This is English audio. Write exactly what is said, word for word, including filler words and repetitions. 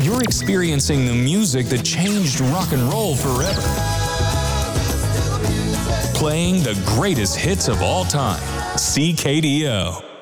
You're experiencing the music that changed rock and roll forever. Playing the greatest hits of all time. C K D O.